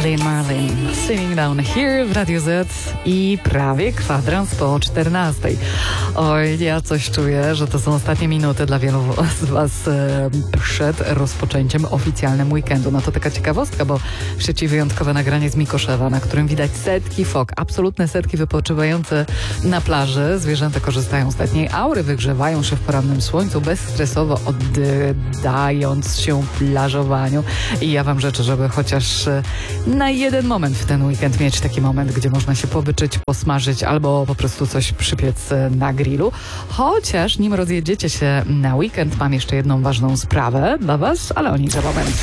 Lynn Marlin, Singing Down Here w Radio Z i prawie kwadrans po 14. Oj, ja coś czuję, że to są ostatnie minuty dla wielu z Was przed rozpoczęciem oficjalnym weekendu. No to taka ciekawostka, bo w sieci wyjątkowe nagranie z Mikoszewa, na którym widać setki fok, absolutne setki wypoczywające na plaży. Zwierzęta korzystają z letniej aury, wygrzewają się w porannym słońcu, bezstresowo oddając się plażowaniu. I ja Wam życzę, żeby chociaż na jeden moment w ten weekend mieć taki moment, gdzie można się powyczyć, posmażyć albo po prostu coś przypiec na grillu. Chociaż nim rozjedziecie się na weekend, mam jeszcze jedną ważną sprawę dla Was, ale o niej za moment.